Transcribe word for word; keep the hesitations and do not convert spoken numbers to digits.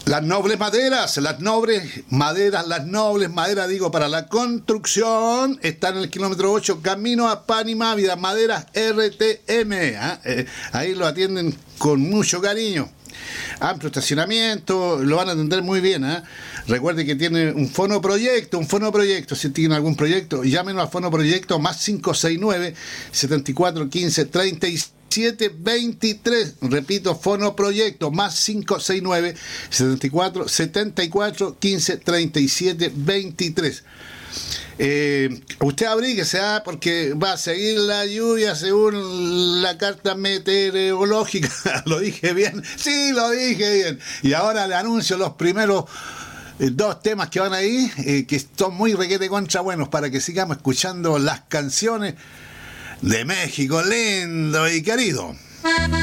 Las nobles maderas, las nobles maderas, las nobles maderas, digo, para la construcción, están en el kilómetro ocho, camino a Pan y Mávida, Maderas R T M. ¿eh? Eh, ahí lo atienden con mucho cariño. Amplio estacionamiento, lo van a atender muy bien. ¿eh? Recuerde que tiene un fonoproyecto, un fonoproyecto. Si tiene algún proyecto, llámenos al fonoproyecto más cinco seis nueve, setenta y cuatro, quince, treinta y siete, veintitrés. Repito, fonoproyecto más cinco seis nueve, setenta y cuatro, setenta y cuatro, quince, treinta y siete, veintitrés. Eh, usted abríguese, ¿eh? Porque va a seguir la lluvia según la carta meteorológica. ¿Lo dije bien? Sí, lo dije bien. Y ahora le anuncio los primeros eh, dos temas que van ahí, eh, que son muy requete contra buenos, para que sigamos escuchando las canciones de México lindo y querido.